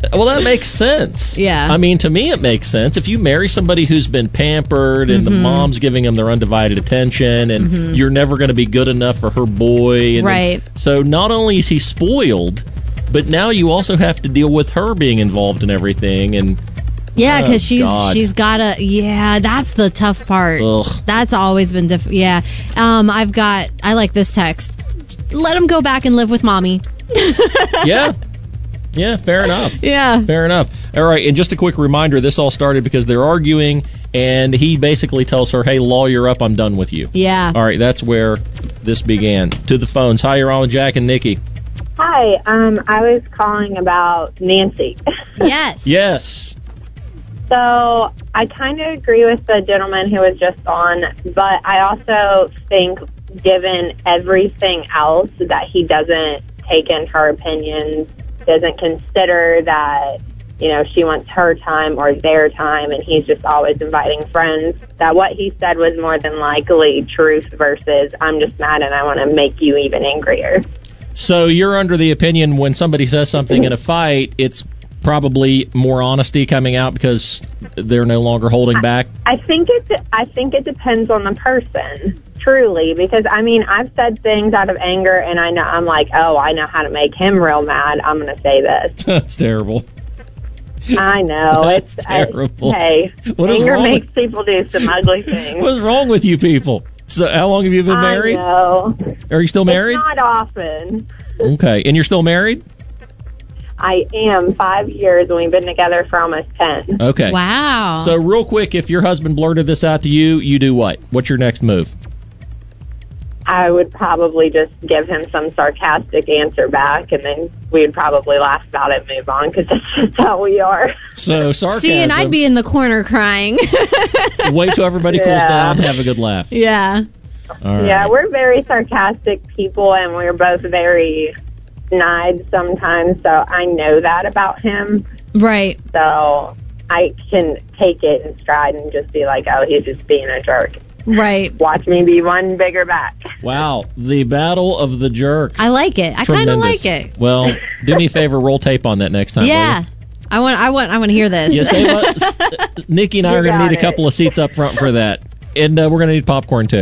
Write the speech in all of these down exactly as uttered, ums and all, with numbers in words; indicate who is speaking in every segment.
Speaker 1: Well, that makes sense.
Speaker 2: Yeah.
Speaker 1: I mean, to me, it makes sense. If you marry somebody who's been pampered and mm-hmm. the mom's giving them their undivided attention and mm-hmm. you're never going to be good enough for her boy. And
Speaker 2: right.
Speaker 1: then, so not only is he spoiled, but now you also have to deal with her being involved in everything. And
Speaker 2: yeah, because
Speaker 1: oh,
Speaker 2: she's
Speaker 1: God.
Speaker 2: she's got a yeah. That's the tough part.
Speaker 1: Ugh.
Speaker 2: That's always been difficult. Yeah, um, I've got. I like this text. Let him go back and live with mommy.
Speaker 1: yeah, yeah. Fair enough.
Speaker 2: Yeah,
Speaker 1: fair enough. All right, and just a quick reminder: this all started because they're arguing, and he basically tells her, "Hey, lawyer up. I'm done with you."
Speaker 2: Yeah.
Speaker 1: All right, that's where this began. To the phones. Hi, you're on with Jack and Nikki.
Speaker 3: Hi, um, I was calling about Nancy.
Speaker 2: Yes.
Speaker 1: Yes.
Speaker 3: So I kind of agree with the gentleman who was just on, but I also think given everything else that he doesn't take in her opinions, doesn't consider that, you know, she wants her time or their time, and he's just always inviting friends, that what he said was more than likely truth versus I'm just mad and I want to make you even angrier.
Speaker 1: So you're under the opinion when somebody says something in a fight, it's probably more honesty coming out because they're no longer holding back?
Speaker 3: I, I think it. I think it depends on the person, truly, because I mean, I've said things out of anger, and I know I'm like, oh, I know how to make him real mad. I'm going to say this.
Speaker 1: That's terrible.
Speaker 3: I know.
Speaker 1: That's
Speaker 3: it's
Speaker 1: terrible.
Speaker 3: I, hey,
Speaker 1: what
Speaker 3: anger makes
Speaker 1: with,
Speaker 3: people do some ugly things.
Speaker 1: What's wrong with you people? So, how long have you been married?
Speaker 3: I know.
Speaker 1: Are you still married?
Speaker 3: It's not often.
Speaker 1: Okay, and you're still married?
Speaker 3: I am five years, and we've been together for almost ten.
Speaker 1: Okay.
Speaker 2: Wow.
Speaker 1: So real quick, if your husband blurted this out to you, you do what? What's your next move?
Speaker 3: I would probably just give him some sarcastic answer back, and then we'd probably laugh about it and move on, because that's just how we are.
Speaker 1: So sarcasm.
Speaker 2: See, and I'd be in the corner crying.
Speaker 1: Wait till everybody cools
Speaker 3: Yeah.
Speaker 1: down, have a good laugh.
Speaker 2: Yeah.
Speaker 1: All right.
Speaker 3: Yeah, we're very sarcastic people, and we're both very snide sometimes, so I know that about him.
Speaker 2: Right.
Speaker 3: So I can take it in stride and just be like, oh, he's just being a jerk.
Speaker 2: Right.
Speaker 3: Watch me be one bigger back.
Speaker 1: Wow, the battle of the jerks.
Speaker 2: I like it. I kind of like it.
Speaker 1: Well, do me a favor, roll tape on that next time.
Speaker 2: Yeah. I want. I want. I want to hear this.
Speaker 1: You say what? Nikki and I
Speaker 3: You
Speaker 1: are going to
Speaker 3: got
Speaker 1: need a
Speaker 3: it.
Speaker 1: couple of seats up front for that, and uh, we're going to need popcorn too.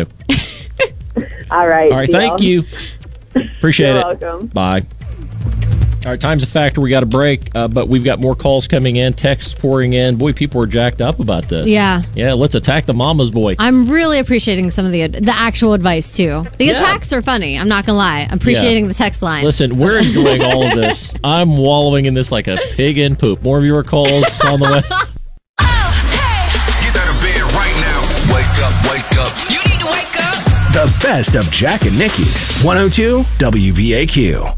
Speaker 3: All right.
Speaker 1: All right.
Speaker 3: deal.
Speaker 1: Thank you. Appreciate
Speaker 3: You're
Speaker 1: it.
Speaker 3: welcome.
Speaker 1: Bye. All right, time's a factor. We got a break, uh, but we've got more calls coming in, texts pouring in. Boy, people are jacked up about this.
Speaker 2: Yeah.
Speaker 1: Yeah, let's attack the mama's boy.
Speaker 2: I'm really appreciating some of the the actual advice too. The
Speaker 1: Yeah.
Speaker 2: attacks are funny. I'm not gonna lie. I'm appreciating
Speaker 1: Yeah.
Speaker 2: the text line.
Speaker 1: Listen, we're enjoying all of this. I'm wallowing in this like a pig in poop. More of your calls on the way.
Speaker 4: Get out of bed right now. Wake up, wake up. You need to wake up.
Speaker 5: The best of Jack and Nikki. one oh two W V A Q.